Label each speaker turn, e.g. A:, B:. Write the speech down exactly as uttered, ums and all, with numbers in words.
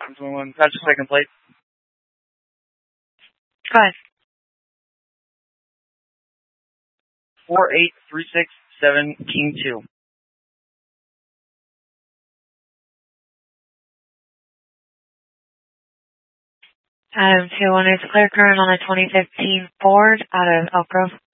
A: twenty-one, pass your second plate.
B: Five.
A: Four eight three six seven King two.
B: Adam two one is clear current on a twenty fifteen Ford out of Elk Grove.